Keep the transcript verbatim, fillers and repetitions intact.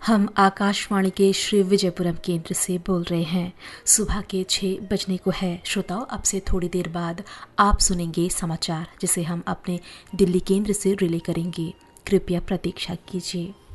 हम आकाशवाणी के श्री विजयपुरम केंद्र से बोल रहे हैं। सुबह के छः बजने को है। श्रोताओं, अब से थोड़ी देर बाद आप सुनेंगे समाचार, जिसे हम अपने दिल्ली केंद्र से रिले करेंगे। कृपया प्रतीक्षा कीजिए।